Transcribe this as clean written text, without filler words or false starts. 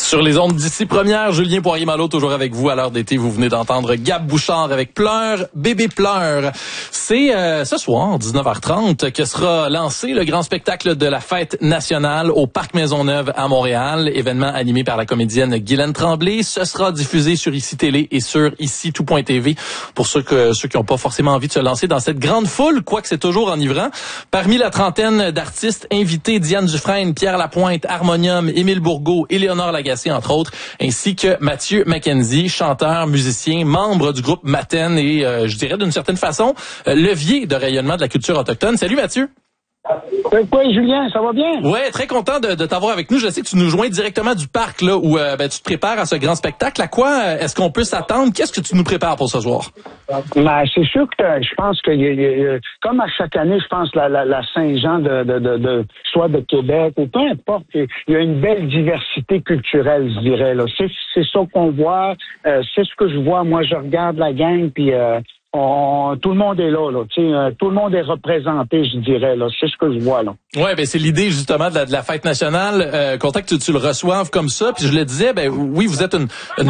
Sur les ondes d'ici première, Julien Poirier-Malo toujours avec vous à l'heure d'été. Vous venez d'entendre Gab Bouchard avec Pleure, bébé pleure. C'est ce soir, 19h30, que sera lancé le grand spectacle de la Fête nationale au Parc Maisonneuve à Montréal. Événement animé par la comédienne Guylaine Tremblay. Ce sera diffusé sur ICI Télé et sur ICI-tout.tv pour ceux qui n'ont pas forcément envie de se lancer dans cette grande foule, quoique c'est toujours enivrant. Parmi la trentaine d'artistes invités, Diane Dufresne, Pierre Lapointe, Harmonium, Émile Bourgault, Éléonore Lagacé, entre autres, ainsi que Mathieu Mackenzie, chanteur, musicien, membre du groupe Mathen et, je dirais d'une certaine façon, levier de rayonnement de la culture autochtone. Salut Mathieu! Oui, Julien, ça va bien? Ouais, très content de t'avoir avec nous. Je sais que tu nous joins directement du parc là où tu te prépares à ce grand spectacle. À quoi est-ce qu'on peut s'attendre? Qu'est-ce que tu nous prépares pour ce soir? Ben, c'est sûr que je pense que comme à chaque année, je pense la Saint-Jean soit de Québec ou peu importe, il y a une belle diversité culturelle, je dirais. Là. C'est ça qu'on voit. C'est ce que je vois. Moi, je regarde la gang puis tout le monde est là, tout le monde est représenté, je dirais, là. C'est ce que je vois, là. Ouais, ben, c'est l'idée, justement, de la fête nationale. Content que tu le reçoives comme ça. Puis je le disais, ben, oui, vous êtes une